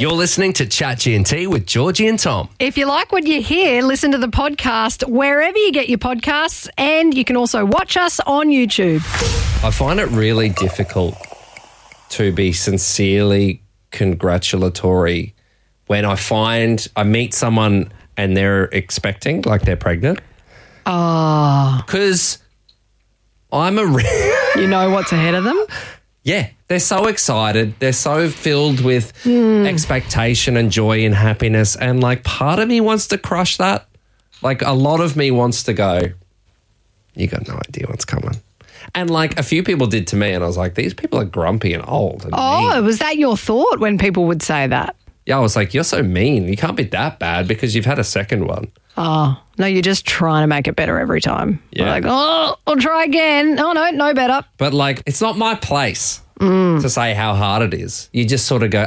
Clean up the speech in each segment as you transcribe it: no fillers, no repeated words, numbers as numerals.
You're listening to Chat G&T with Georgie and Tom. If you like what you hear, listen to the podcast wherever you get your podcasts, and you can also watch us on YouTube. I find it really difficult to be sincerely congratulatory when I meet someone and they're expecting, like they're pregnant. Oh. Because I'm You know what's ahead of them? Yeah, they're so excited. They're so filled with expectation and joy and happiness. And like part of me wants to crush that. Like a lot of me wants to go, you got no idea what's coming. And like a few people did to me and I was like, these people are grumpy and old. And mean. Was that your thought when people would say that? Yeah, I was like, you're so mean. You can't be that bad because you've had a second one. Oh, no, you're just trying to make it better every time. Yeah. Like, I'll try again. Oh, no better. But like, it's not my place to say how hard it is. You just sort of go,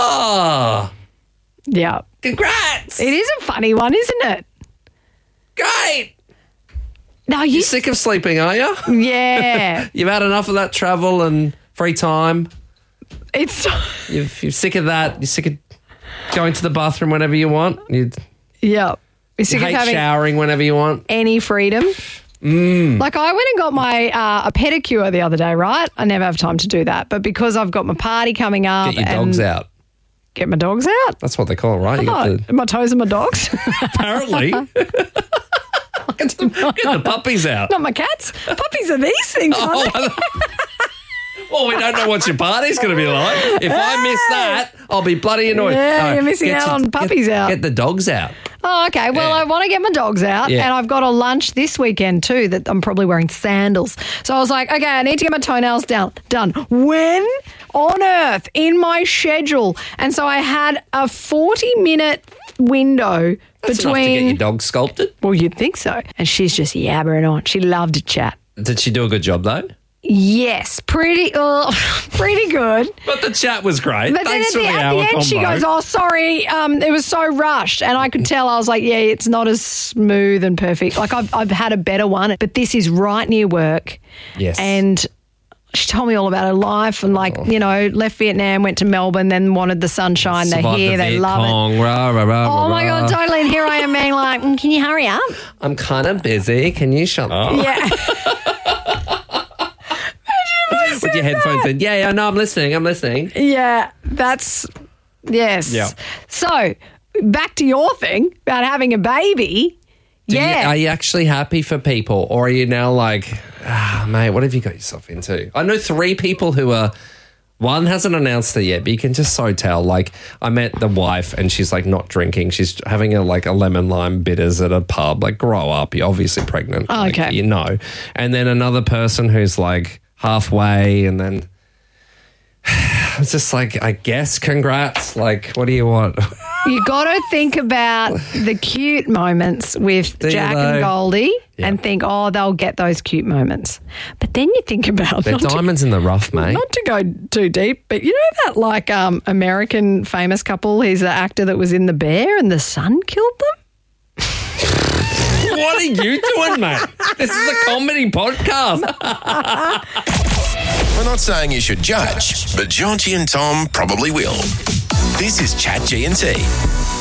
Yeah. congrats. It is a funny one, isn't it? Great. No, You're sick of sleeping, are you? Yeah. You've had enough of that travel and free time. It's... You're sick of that. You're sick of going to the bathroom whenever you want. You Yeah. You're sick of hate having showering whenever you want. any freedom. Like I went and got my a pedicure the other day, right? I never have time to do that. But because I've got my party coming up. Get your dogs out. Get my dogs out? That's what they call it, right? You got My toes and my dogs? apparently. Get the puppies out. Not my cats. Puppies are these things, aren't they? Well, we don't know what your party's going to be like. If I miss that, I'll be bloody annoyed. Yeah, you're missing out on puppies out. Get the dogs out. Oh, okay. Well, I want to get my dogs out, and I've got a lunch this weekend too that I'm probably wearing sandals. So I was like, okay, I need to get my toenails done. When on earth in my schedule? And so I had a 40-minute window That's between. enough to get your dog sculpted. Well, you'd think so. And she's just yabbering on. She loved to chat. Did she do a good job though? Yes, pretty good. But the chat was great. But Thanks then for the at hour the end, she combo. goes, "Oh, sorry, it was so rushed," and I could tell. I was like, "Yeah, it's not as smooth and perfect. Like I've had a better one, but this is right near work." Yes. And she told me all about her life and left Vietnam, went to Melbourne, then wanted the sunshine. They're Survived here, the they Viet love Cong, it. rah, rah, rah, Oh my rah. God, totally. And here I am being like, "Can you hurry up?" I'm kind of busy. Can you shut up? Yeah. With your headphones in. Yeah, no, I'm listening. Yeah, yes. Yeah. So back to your thing about having a baby. Are you actually happy for people, or are you now like, mate, what have you got yourself into? I know 3 people who are, one hasn't announced it yet, but you can just so tell. Like, I met the wife and she's like not drinking. She's having a lemon lime bitters at a pub. Like, grow up. You're obviously pregnant. Oh, Like, okay. you know. And then another person who's like halfway, and then it's just like, I guess, congrats. Like, what do you want? You got to think about the cute moments with Jack and Goldie and think, oh, they'll get those cute moments. But then you think about They're diamonds in the rough, mate. not to go too deep, but you know that American famous couple, he's the actor that was in The Bear and the sun killed them? What are you doing, mate? This is a comedy podcast. We're not saying you should judge, but Georgie and Tom probably will. This is Chat G&T.